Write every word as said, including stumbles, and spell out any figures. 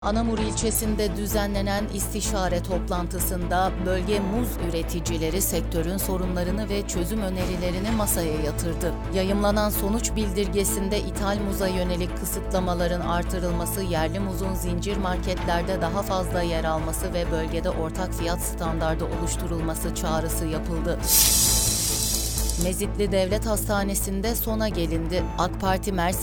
Anamur ilçesinde düzenlenen istişare toplantısında bölge muz üreticileri sektörün sorunlarını ve çözüm önerilerini masaya yatırdı. Yayımlanan sonuç bildirgesinde ithal muza yönelik kısıtlamaların artırılması, yerli muzun zincir marketlerde daha fazla yer alması ve bölgede ortak fiyat standardı oluşturulması çağrısı yapıldı. Mezitli Devlet Hastanesi'nde sona gelindi. AK Parti Mersin